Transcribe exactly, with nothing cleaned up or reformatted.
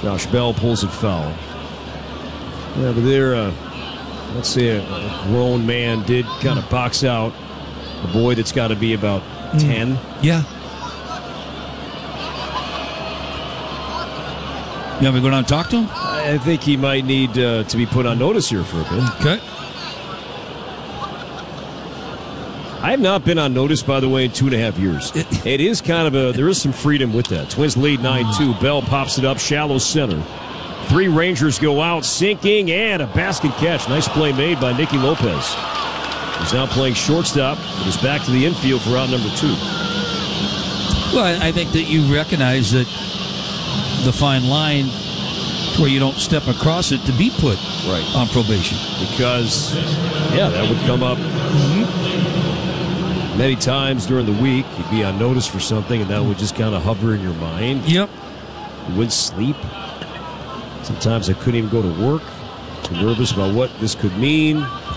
Josh Bell pulls it foul. Yeah, but there, uh, let's say a, a grown man did kind of box out a boy that's got to be about mm. ten. Yeah. You want me to go down and talk to him? I think he might need uh, to be put on notice here for a bit. Okay. I have not been on notice, by the way, in two and a half years. It, it is kind of a, there is some freedom with that. Twins lead nine two. Bell pops it up, shallow center. Three Rangers go out, sinking, and a basket catch. Nice play made by Nicky Lopez. He's now playing shortstop, but is back to the infield for round number two. Well, I think that you recognize that the fine line where you don't step across it to be put right. on probation. Because, yeah, that would come up mm-hmm. many times during the week. You'd be on notice for something, and that would just kind of hover in your mind. Yep. You wouldn't sleep. Sometimes I couldn't even go to work. Too nervous about what this could mean.